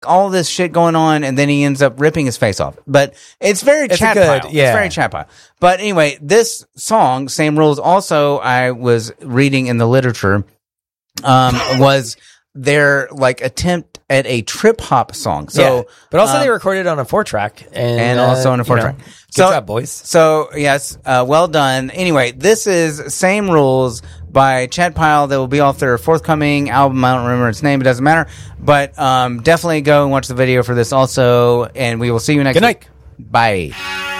all this shit going on, and then he ends up ripping his face off. But it's very chat pile. Yeah. It's very chat pile. But anyway, this song, Same Rules, also I was reading in the literature, was their like attempt at a trip hop song. So, but also they recorded on a 4-track and also on a 4-track. Good job, boys. So yes, well done. Anyway, this is Same Rules by Chet Pile. That will be off their forthcoming album. I don't remember its name. It doesn't matter. But definitely go and watch the video for this also. And we will see you next week. Good night. Bye.